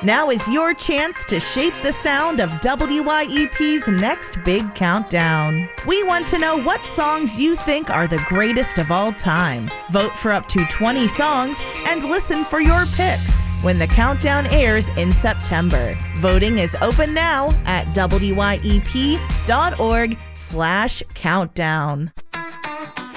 Now is your chance to shape the sound of WYEP's next big countdown. We want to know what songs you think are the greatest of all time. Vote for up to 20 songs and listen for your picks when the countdown airs in September. Voting is open now at wyep.org/countdown.